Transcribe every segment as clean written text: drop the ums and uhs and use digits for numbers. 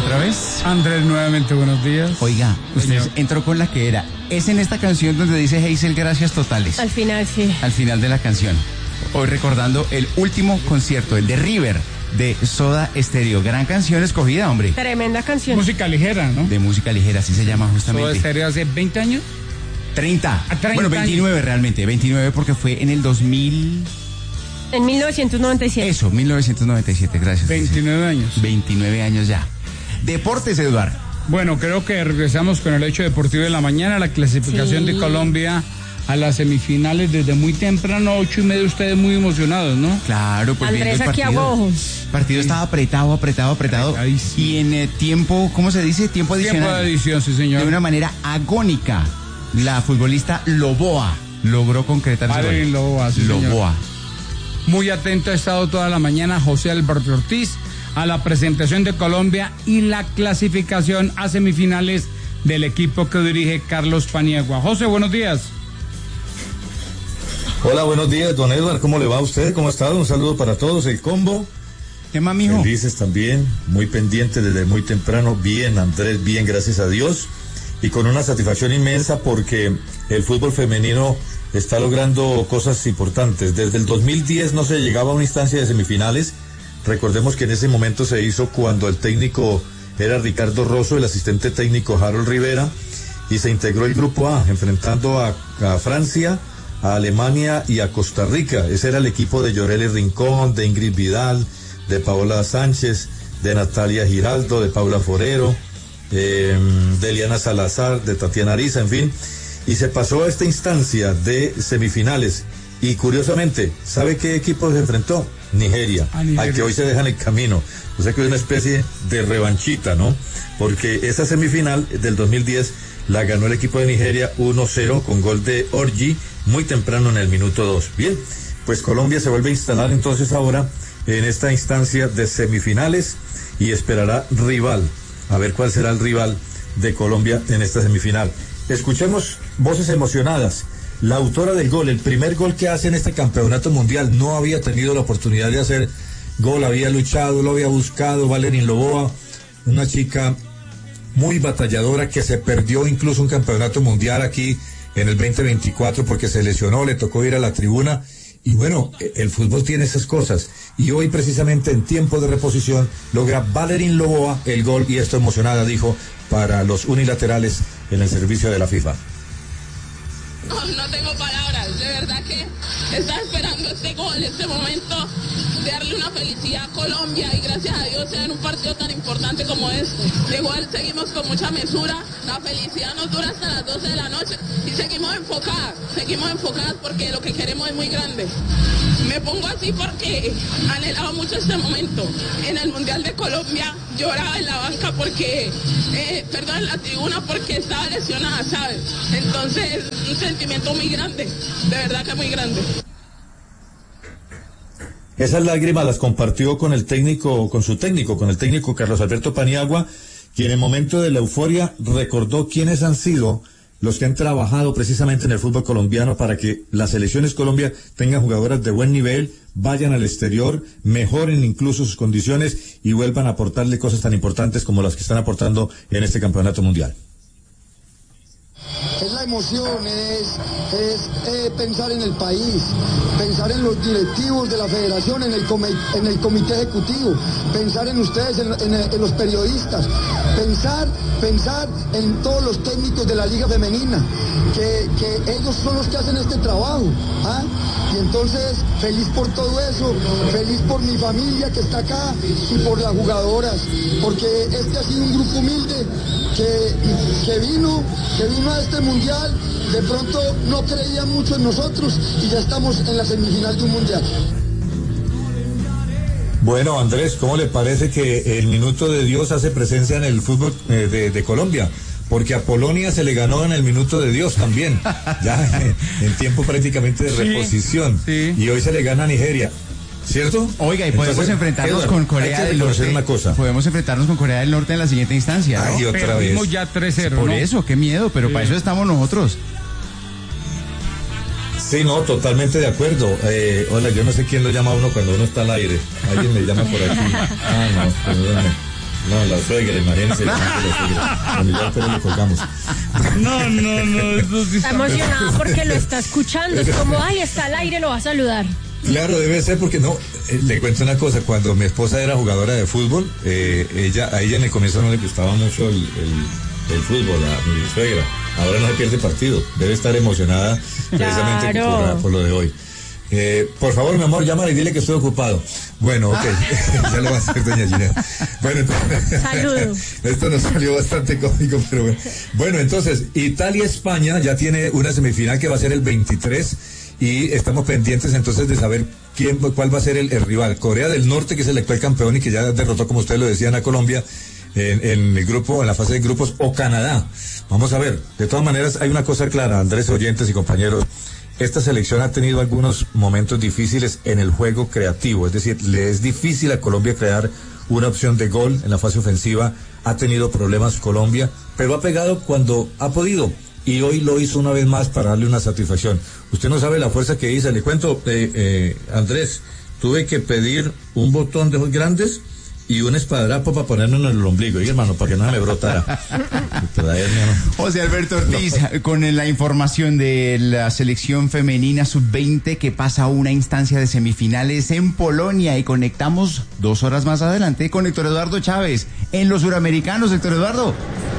otra vez. Andrés, nuevamente buenos días. Oiga, usted Señor. entró con la que era. Es en esta canción donde dice Hazel, gracias totales. Al final, sí. Al final de la canción. Hoy recordando el último concierto, el de River, de Soda Stereo. Gran canción escogida, hombre. Tremenda canción. Música ligera, ¿no? De música ligera, así se llama Todo justamente. estéreo hace 20 años. 30. 30 Bueno, 29 realmente. 29 porque fue en el 2000... En 1997. Eso, 1997, gracias. 29 años. 29 años ya. Deportes, Eduardo. Bueno, creo que regresamos con el hecho deportivo de la mañana, la clasificación Sí. de Colombia a las semifinales desde muy temprano, 8:30, ustedes muy emocionados, ¿no? Claro, pues Andrés, viendo el aquí partido. hago ojos. El partido estaba apretado. Apretadísimo. Y en tiempo, ¿cómo se dice? Tiempo adicional. Tiempo de adición, sí, señor. De una manera agónica, la futbolista Loboa logró concretar su Valerín gol. Loboa, sí, señor. Loboa. Muy atento ha estado toda la mañana José Alberto Ortiz a la presentación de Colombia y la clasificación a semifinales del equipo que dirige Carlos Paniagua. José, buenos días. Hola, buenos días, don Edward, ¿cómo le va a usted? ¿Cómo ha estado? Un saludo para todos, el combo. ¿Qué más, mijo? Felices también, muy pendiente desde muy temprano. Bien, Andrés, bien, gracias a Dios. Y con una satisfacción inmensa porque el fútbol femenino está logrando cosas importantes. Desde el 2010 no se llegaba a una instancia de semifinales. Recordemos que en ese momento se hizo cuando el técnico era Ricardo Rosso, el asistente técnico Harold Rivera, y se integró el grupo A, enfrentando a Francia, a Alemania y a Costa Rica. Ese era el equipo de Yoreli Rincón, de Ingrid Vidal, de Paola Sánchez, de Natalia Giraldo, de Paula Forero, de Eliana Salazar, de Tatiana Ariza, en fin. Y se pasó a esta instancia de semifinales. Y curiosamente, ¿sabe qué equipo se enfrentó? Nigeria, al que hoy se deja en el camino. O sea que es una especie de revanchita, ¿no? Porque esa semifinal del 2010 la ganó el equipo de Nigeria 1-0 con gol de Orji muy temprano en el minuto 2. Bien, pues Colombia se vuelve a instalar entonces ahora en esta instancia de semifinales y esperará rival. A ver cuál será el rival de Colombia en esta semifinal. Escuchemos voces emocionadas. La autora del gol, el primer gol que hace en este campeonato mundial, no había tenido la oportunidad de hacer gol, había luchado, lo había buscado, Valerín Loboa, una chica muy batalladora que se perdió incluso un campeonato mundial aquí en el 2024 porque se lesionó, le tocó ir a la tribuna. Y bueno, el fútbol tiene esas cosas. Y hoy precisamente en tiempo de reposición logra Valerín Loboa el gol y esto emocionada dijo para los unilaterales en el servicio de la FIFA. No tengo palabras, de verdad que estaba esperando este gol, este momento de darle una felicidad a Colombia y gracias a Dios en un partido tan importante como este. Igual seguimos con mucha mesura, la felicidad nos dura hasta las 12 de la noche y seguimos enfocadas porque lo que queremos es muy grande. Me pongo así porque anhelaba mucho este momento. En el Mundial de Colombia lloraba en la banca porque, en la tribuna porque estaba lesionada, ¿sabes? Entonces, un sentimiento muy grande, de verdad que muy grande. Esas lágrimas las compartió con el técnico Carlos Alberto Paniagua, quien en el momento de la euforia recordó quiénes han sido los que han trabajado precisamente en el fútbol colombiano para que las selecciones Colombia tengan jugadoras de buen nivel, vayan al exterior, mejoren incluso sus condiciones y vuelvan a aportarle cosas tan importantes como las que están aportando en este campeonato mundial. Es la emoción, es pensar en el país, pensar en los directivos de la federación, en el comité ejecutivo, pensar en ustedes, en los periodistas, pensar en todos los técnicos de la liga femenina, que ellos son los que hacen este trabajo, ¿ah? Y entonces, feliz por todo eso, feliz por mi familia que está acá y por las jugadoras, porque este ha sido un grupo humilde que vino a este mundial, de pronto no creían mucho en nosotros y ya estamos en la semifinal de un mundial. Bueno, Andrés, ¿cómo le parece que el minuto de Dios hace presencia en el fútbol de Colombia? Porque a Polonia se le ganó en el minuto de Dios también, ya en tiempo prácticamente de reposición. Sí. Y hoy se le gana a Nigeria. ¿Cierto? Oiga, y podemos enfrentarnos con Corea del Norte. Una cosa. Podemos enfrentarnos con Corea del Norte en la siguiente instancia, ¿no? Ay, otra Perdimos vez. ya 3-0, Por ¿no? eso, qué miedo, pero para eso estamos nosotros. Sí, no, totalmente de acuerdo. Hola, yo no sé quién lo llama a uno cuando uno está al aire. Alguien me llama por aquí. Ah, no, perdóname. No, la suegra, imagínense. Cuando ya pero le colgamos. No, eso sí Está emocionado porque lo está escuchando. Es como, ay, está al aire, lo va a saludar. Claro, debe ser porque no, le cuento una cosa, cuando mi esposa era jugadora de fútbol, a ella en el comienzo no le gustaba mucho el fútbol, a mi suegra. Ahora no se pierde partido, debe estar emocionada precisamente Claro. por lo de hoy. Por favor, mi amor, llámale y dile que estoy ocupado. Bueno, ok, ya lo va a hacer doña Gina. Bueno, entonces, Saludo. esto nos salió bastante cómico, pero bueno. Bueno, entonces, Italia-España ya tiene una semifinal que va a ser el 23 y estamos pendientes entonces de saber cuál va a ser el rival. Corea del Norte, que es el actual campeón y que ya derrotó, como ustedes lo decían, a Colombia en el grupo, en la fase de grupos, o Canadá. Vamos a ver, de todas maneras hay una cosa clara, Andrés, oyentes y compañeros. Esta selección ha tenido algunos momentos difíciles en el juego creativo, es decir, le es difícil a Colombia crear una opción de gol en la fase ofensiva, ha tenido problemas Colombia, pero ha pegado cuando ha podido y hoy lo hizo una vez más para darle una satisfacción. Usted no sabe la fuerza que hizo, le cuento, Andrés, tuve que pedir un botón de ojos grandes y un espadrapo para ponerlo en el ombligo, y hermano, para que no me brotara. José Alberto Ortiz, con la información de la selección femenina sub-20 que pasa a una instancia de semifinales en Polonia, y conectamos 2 horas más adelante con Héctor Eduardo Chávez en los Suramericanos. Héctor Eduardo.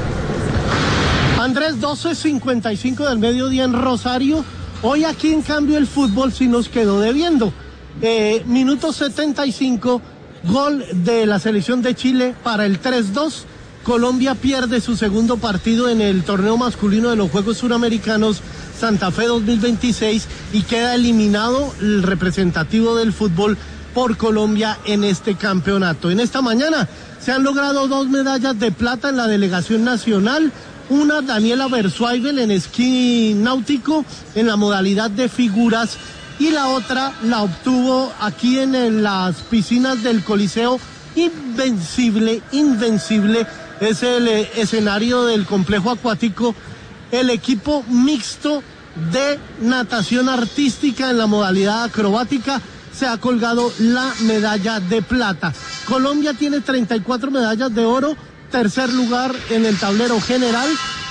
Andrés, 12:55 del mediodía en Rosario. Hoy aquí en cambio el fútbol sí nos quedó debiendo. Minuto 75, gol de la selección de Chile para el 3-2. Colombia pierde su segundo partido en el torneo masculino de los Juegos Suramericanos Santa Fe 2026 y queda eliminado el representativo del fútbol por Colombia en este campeonato. En esta mañana se han logrado 2 medallas de plata en la delegación nacional. Una, Daniela Bersuaibel en esquí náutico en la modalidad de figuras, y la otra la obtuvo aquí en las piscinas del Coliseo Invencible, es el escenario del complejo acuático, el equipo mixto de natación artística en la modalidad acrobática se ha colgado la medalla de plata. Colombia tiene 34 medallas de oro, tercer lugar en el tablero general,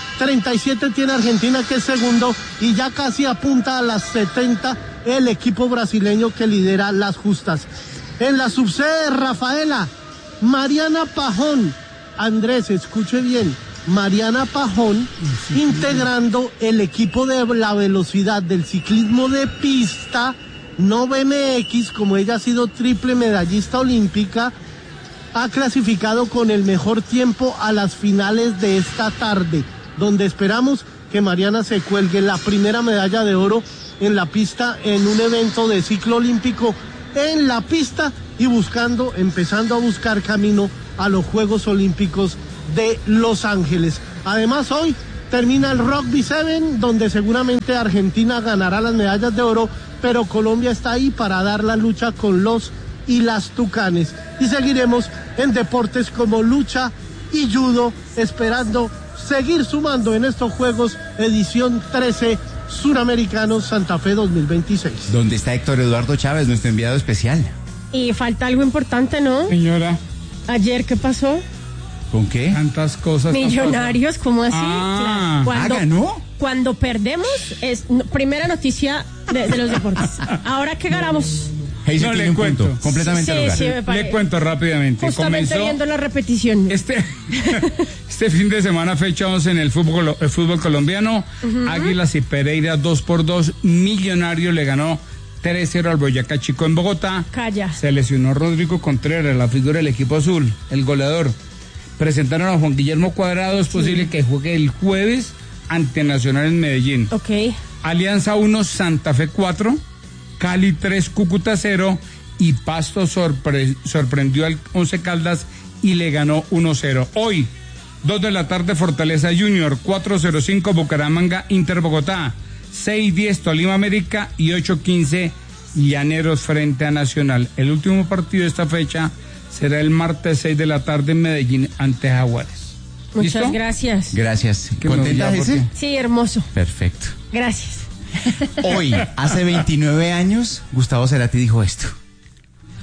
37 tiene Argentina, que es segundo, y ya casi apunta a las 70 el equipo brasileño que lidera las justas. En la subsede de Rafaela, Mariana Pajón, Andrés, escuche bien, Mariana Pajón, integrando el equipo de la velocidad del ciclismo de pista, no BMX, como ella ha sido triple medallista olímpica, ha clasificado con el mejor tiempo a las finales de esta tarde, donde esperamos que Mariana se cuelgue la primera medalla de oro en la pista en un evento de ciclo olímpico en la pista y empezando a buscar camino a los Juegos Olímpicos de Los Ángeles. Además, hoy termina el Rugby 7, donde seguramente Argentina ganará las medallas de oro, pero Colombia está ahí para dar la lucha con los y las Tucanes. Y seguiremos en deportes como lucha y judo, esperando seguir sumando en estos Juegos edición 13 Suramericanos Santa Fe 2026. ¿Dónde está Héctor Eduardo Chávez, nuestro enviado especial? Y falta algo importante, ¿no? Señora, Ayer, ¿qué pasó? ¿Con qué? tantas cosas. Millonarios, ¿cómo así? Ah, ¿ganó? Cuando perdemos, primera noticia de los deportes. Ahora que ganamos. Hazel No, tiene le un cuento. punto completamente al lugar. Sí, me parece. Le cuento rápidamente. Justamente viendo la repetición. Este fin de semana, fecha 11 en el fútbol colombiano, Águilas y Pereira 2-2, Millonario le ganó 3-0 al Boyacá Chico en Bogotá. Calla. Se lesionó Rodrigo Contreras, la figura del equipo azul, el goleador. Presentaron a Juan Guillermo Cuadrado, es posible que juegue el jueves ante Nacional en Medellín. Ok. Alianza 1, Santa Fe 4, Cali 3, Cúcuta 0 y Pasto sorprendió al Once Caldas y le ganó 1-0. Hoy, 2 de la tarde, Fortaleza Junior, 4:05 Bucaramanga Inter Bogotá, 6:10 Tolima América y 8:15 Llaneros frente a Nacional. El último partido de esta fecha será el martes 6 de la tarde en Medellín ante Jaguares. Muchas ¿Listo? gracias. Gracias. Que ¿Contenta, me olvidaba Hazel? Sí, hermoso. Perfecto. Gracias. Hoy, hace 29 años, Gustavo Cerati dijo esto.